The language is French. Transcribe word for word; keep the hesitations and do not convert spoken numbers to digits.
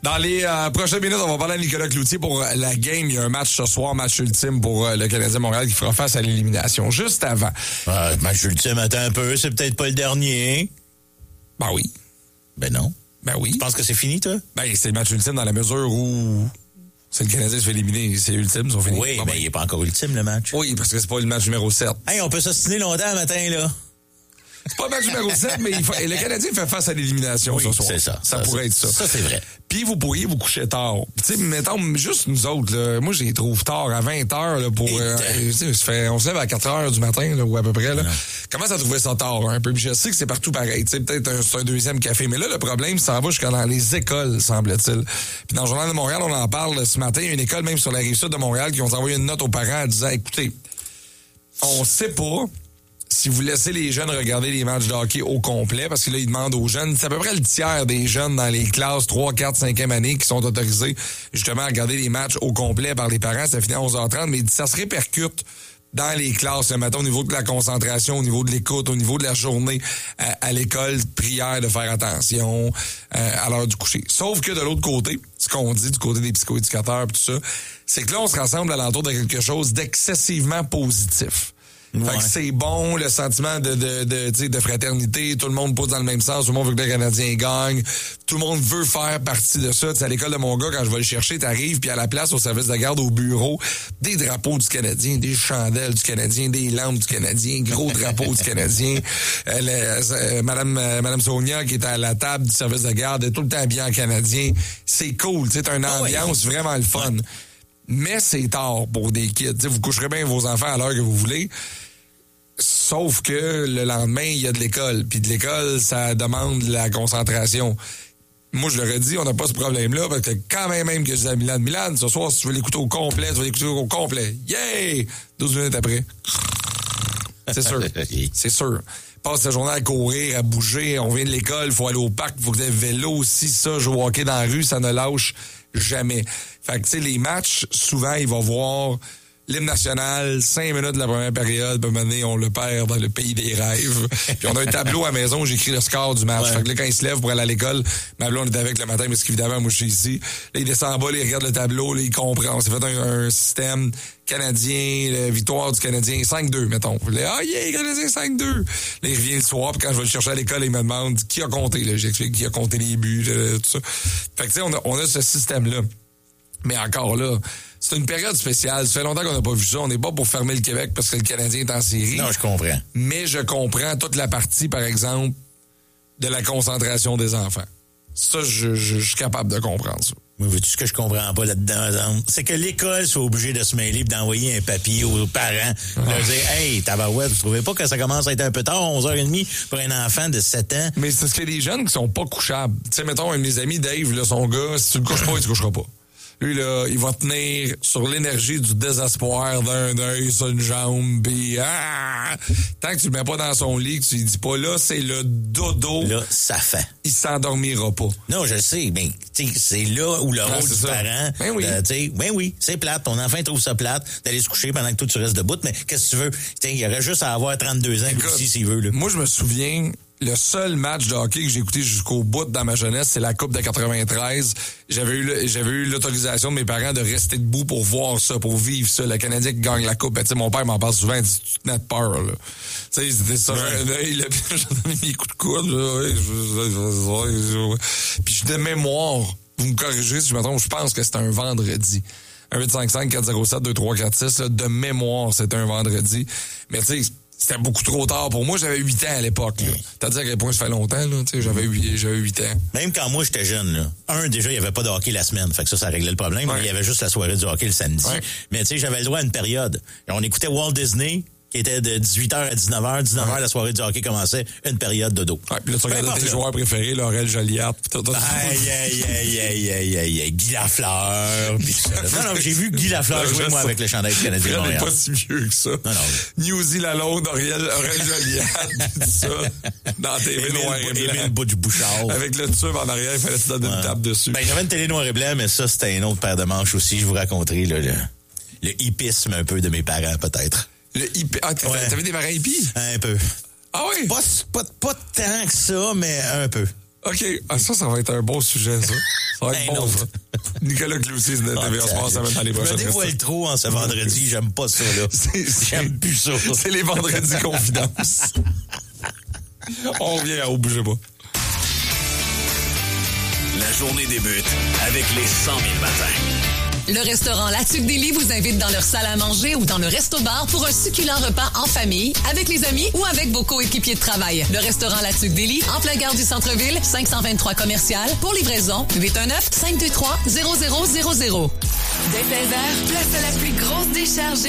Dans les euh, prochaines minutes, on va parler à Nicolas Cloutier pour la game. Il y a un match ce soir, match ultime pour euh, le Canadien Montréal qui fera face à l'élimination. Juste avant. Ah, match ultime, attends un peu, c'est peut-être pas le dernier. Ben oui. Ben non. Ben oui. Tu penses que c'est fini, toi? Ben, c'est le match ultime dans la mesure où c'est le Canadien qui se fait éliminer. C'est ultime, ils sont finis. Oui, bon, mais ben, il est pas encore ultime, le match. Oui, parce que c'est pas le match numéro sept. Hey, on peut s'ostiner longtemps le matin, là. C'est pas le match numéro sept, mais il faut, et le Canadien fait face à l'élimination oui, ce soir. c'est ça. Ça, ça pourrait ça, être ça. Ça, c'est vrai. Puis vous pourriez vous coucher tard. Tu sais, mettons, juste nous autres, là, moi, je les trouve tard, à vingt heures, là, pour... Euh, euh, fait, on se lève à quatre heures du matin, là, ou à peu près, là. Comment ça trouver ça tard, un peu? Puis je sais que c'est partout pareil. Tu sais, peut-être un, c'est un deuxième café. Mais là, le problème, ça va jusqu'à dans les écoles, semble-t-il. Puis dans le Journal de Montréal, on en parle ce matin. Il y a une école, même sur la rive sud de Montréal, qui ont envoyé une note aux parents en disant, écoutez, on sait pas si vous laissez les jeunes regarder les matchs de hockey au complet, parce que là, ils demandent aux jeunes, c'est à peu près le tiers des jeunes dans les classes trois, quatre, cinquième année qui sont autorisés justement à regarder les matchs au complet par les parents. Ça finit à onze heures trente, mais ça se répercute dans les classes, là, mettons, au niveau de la concentration, au niveau de l'écoute, au niveau de la journée à, à l'école, prière de faire attention euh, à l'heure du coucher. Sauf que de l'autre côté, ce qu'on dit du côté des psychoéducateurs et tout ça, c'est que là, on se rassemble à l'entour de quelque chose d'excessivement positif. Ouais. Fait que c'est bon, le sentiment de, de, de, de, de fraternité, tout le monde pousse dans le même sens, tout le monde veut que le Canadien gagne, tout le monde veut faire partie de ça. T'sais, à l'école de mon gars, quand je vais le chercher, t'arrives, puis à la place, au service de garde, au bureau, des drapeaux du Canadien, des chandelles du Canadien, des lampes du Canadien, gros drapeaux du Canadien. Euh, le, euh, Madame, euh, Madame Sonia, qui est à la table du service de garde, est tout le temps bien en Canadien. C'est cool, tu sais, t'as une ambiance ouais. vraiment le fun. Ouais. Mais c'est tard pour des kids. T'sais, vous coucherez bien vos enfants à l'heure que vous voulez. Sauf que le lendemain, il y a de l'école. Puis de l'école, ça demande la concentration. Moi, je leur ai dit, on n'a pas ce problème-là, parce que quand même, même que je dis à Milan, Milan, ce soir, si tu veux l'écouter au complet, tu vas l'écouter au complet. Yeah! douze minutes après. C'est sûr. C'est sûr. Passe la journée à courir, à bouger. On vient de l'école, il faut aller au parc, il faut que tu aies vélo aussi. Ça, jouer au hockey dans la rue, ça ne lâche jamais. Fait que, tu sais, les matchs, souvent, il va voir l'hymne national, cinq minutes de la première période, puis maintenant, on le perd dans le pays des rêves. Puis on a un tableau à la maison où j'écris le score du match. Ouais. Fait que là, quand il se lève pour aller à l'école, ma blonde est avec le matin, parce qu'évidemment, moi, je suis ici. Là, il descend en bas, là, il regarde le tableau, là, il comprend. On s'est fait un, un système canadien, la victoire du Canadien, cinq deux, mettons. Là, ah, yeah, Canadien cinq deux. Là, il revient le soir, puis quand je vais le chercher à l'école, il me demande qui a compté, là. J'explique qui a compté les buts, là, tout ça. Fait que, tu sais, on a, on a ce système-là. Mais encore là, c'est une période spéciale. Ça fait longtemps qu'on n'a pas vu ça. On n'est pas pour fermer le Québec parce que le Canadien est en série. Non, je comprends. Mais je comprends toute la partie, par exemple, de la concentration des enfants. Ça, je, je, je suis capable de comprendre ça. Moi, veux-tu ce que je comprends pas là-dedans? C'est que l'école soit obligée de se mêler et d'envoyer un papier aux parents. Ah. Leur dire, hey, tabarouette, vous trouvez pas que ça commence à être un peu tard, onze heures trente pour un enfant de sept ans? Mais c'est parce qu'il y a des jeunes qui sont pas couchables. Tu sais, mettons, un de mes amis, Dave, là, son gars, si tu le couches pas, il te couchera pas. Lui, là, il va tenir sur l'énergie du désespoir d'un œil sur une jambe, pis ah! Tant que tu le mets pas dans son lit, que tu lui dis pas, là, c'est le dodo. Là, ça fait. Il s'endormira pas. Non, je sais, mais c'est là où le ah, rôle du ça. parent, ben oui. Euh, ben oui, c'est plate. Ton enfant trouve ça plate d'aller se coucher pendant que toi, tu restes debout, mais qu'est-ce que tu veux? T'sais, il aurait juste à avoir trente-deux ans aussi, s'il veut. Là. Moi, je me souviens... Le seul match de hockey que j'ai écouté jusqu'au bout dans ma jeunesse, c'est la Coupe de quatre-vingt-treize. J'avais eu, j'avais eu l'autorisation de mes parents de rester debout pour voir ça, pour vivre ça. Le Canadien qui gagne la Coupe. Ben, tu sais, mon père m'en parle souvent, il dit, tu te n'as de peur, là. Tu sais, c'était ça. Ouais. Il a donné mes coups de coude, là. Puis je de mémoire, vous me corrigez si je me trompe, je pense que c'était un vendredi. un huit cinq cinq quatre zéro sept deux trois quatre six, là, de mémoire, c'était un vendredi. Mais tu sais, c'était beaucoup trop tard pour moi. J'avais huit ans à l'époque. T'as dit à quel point ça fait longtemps, là. Tu sais, j'avais huit ans. Même quand moi, j'étais jeune, là. Un, déjà, il n'y avait pas de hockey la semaine. Fait que ça, ça réglait le problème. Ouais. Il y avait juste la soirée du hockey le samedi. Ouais. Mais tu sais, j'avais le droit à une période. Et on écoutait Walt Disney, qui était de dix-huit heures à dix-neuf heures. dix-neuf heures, ouais. La soirée du hockey commençait, une période de dos. Ouais, puis là, tu regardais tes joueurs préférés, Laurel Joliat, pis tout, tout. Aïe, aïe, aïe, aïe, aïe, aïe, aïe, Guy Lafleur, pis ça. Non, non, j'ai vu Guy Lafleur jouer, moi, avec le chandail du Canadien de Montréal. Il n'est pas si vieux que ça. Non, non. Newsy Lalonde, Aurel, Aurel Joliat, tout ça. Dans la T V noir et blanc. Émile Bout-du-Bouchard. Avec le tube en arrière, il fallait se donner ouais. une tape dessus. Ben, j'avais une télé noir et blanc, mais ça, c'était un autre paire de manches aussi. Je vous raconterai, là, le, le hippisme un peu de mes parents, peut-être. Le hippie. Ah, t'avais ouais. des parents hippies? Un peu. Ah oui? Pas, pas, pas tant que ça, mais un peu. OK. Ah, ça, ça va être un bon sujet, ça. Ça va être Ben bon, ça. Nicolas Cloutier de T V A Sport, ça va être dans les prochaines Je me dévoile trop en ce vendredi. J'aime pas ça, là. C'est, J'aime plus ça. C'est les vendredis confidences. On revient à Au Bougez pas. La journée débute avec les cent mille matins. Le restaurant La Tuque d'Élie vous invite dans leur salle à manger ou dans le resto-bar pour un succulent repas en famille, avec les amis ou avec vos coéquipiers de travail. Le restaurant La Tuque d'Élie, en plein gare du centre-ville, cinq cent vingt-trois commercial. Pour livraison, huit un neuf, cinq deux trois, zéro zéro zéro zéro. Dès seize heures, place à la plus grosse décharge